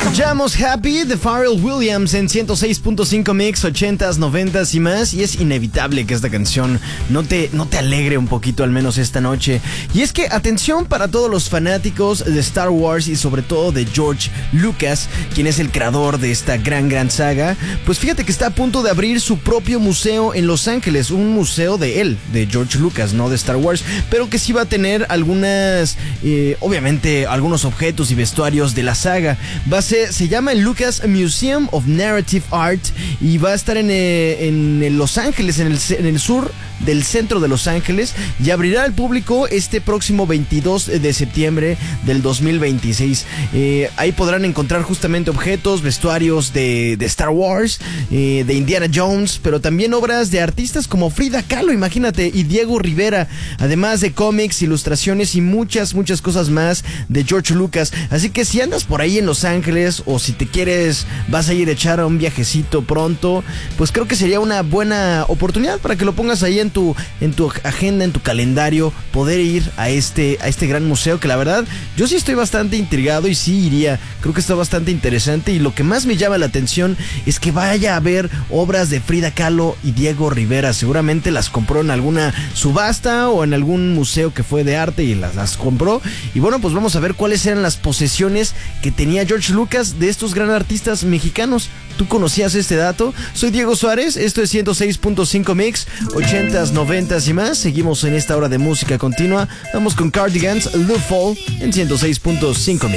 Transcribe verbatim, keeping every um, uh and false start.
Escuchamos Happy de Pharrell Williams en ciento seis punto cinco Mix, ochentas, noventas y más. Y es inevitable que esta canción no te, no te alegre un poquito, al menos esta noche. Y es que, atención para todos los fanáticos de Star Wars y sobre todo de George Lucas, quien es el creador de esta gran, gran saga. Pues fíjate que está a punto de abrir su propio museo en Los Ángeles. Un museo de él, de George Lucas, no de Star Wars. Pero que sí va a tener algunas, eh, obviamente, algunos objetos y vestuarios de la saga. Va a ser, se llama el Lucas Museum of Narrative Art y va a estar en, eh, en Los Ángeles, en el, en el sur del centro de Los Ángeles, y abrirá al público este próximo veintidós de septiembre del dos mil veintiséis. Eh, ahí podrán encontrar justamente objetos, vestuarios de, de Star Wars, eh, de Indiana Jones, pero también obras de artistas como Frida Kahlo, imagínate, y Diego Rivera, además de cómics, ilustraciones y muchas, muchas cosas más de George Lucas. Así que si andas por ahí en Los Ángeles o si te quieres, vas a ir a echar un viajecito pronto, pues creo que sería una buena oportunidad para que lo pongas ahí en tu, en tu agenda, en tu calendario, poder ir a este, a este gran museo, que la verdad yo sí estoy bastante intrigado y sí iría. Creo que está bastante interesante, y lo que más me llama la atención es que vaya a haber obras de Frida Kahlo y Diego Rivera. Seguramente las compró en alguna subasta o en algún museo que fue de arte y las, las compró. Y bueno, pues vamos a ver cuáles eran las posesiones que tenía George Lucas de estos gran artistas mexicanos. ¿Tú conocías este dato? Soy Diego Suárez, esto es ciento seis punto cinco Mix, ochentas, noventas y más. Seguimos en esta hora de música continua. Vamos con Cardigans, Love Fall en ciento seis punto cinco Mix.